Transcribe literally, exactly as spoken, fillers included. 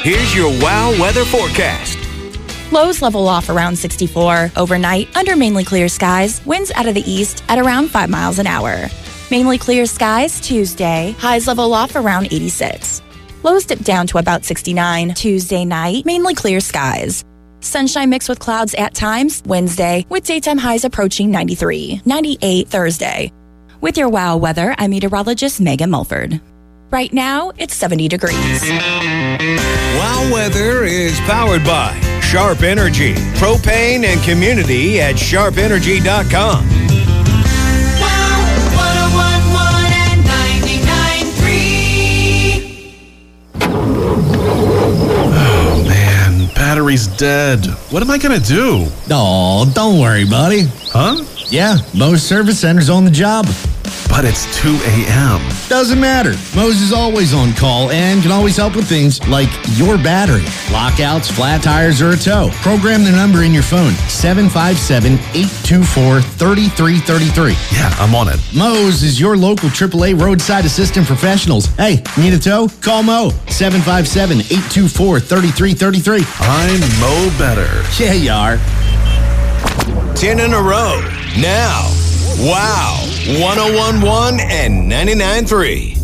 Here's your WOW weather forecast. Lows level off around sixty-four. Overnight, under mainly clear skies, winds out of the east at around five miles an hour. Mainly clear skies Tuesday. Highs level off around eighty-six. Lows dip down to about sixty-nine. Tuesday night, mainly clear skies. Sunshine mixed with clouds at times Wednesday, with daytime highs approaching ninety-three. ninety-eight Thursday. With your WOW weather, I'm meteorologist Megan Mulford. Right now, it's seventy degrees. WOW weather is powered by Sharp Energy, propane and community at sharp energy dot com. Oh, man. Battery's dead. What am I going to do? Oh, don't worry, buddy. Huh? Yeah, Moe's Service Center's on the job. But it's two a.m. Doesn't matter. Moe's is always on call and can always help with things like your battery, lockouts, flat tires, or a tow. Program the number in your phone, seven five seven, eight two four, three three three three. Yeah, I'm on it. Moe's is your local triple A roadside assistant professionals. Hey, need a tow? Call Moe, seven five seven, eight two four, three three three three. I'm Mo Better. Yeah, you are. ten in a row. Now, WOW, one oh one point one and ninety-nine point three.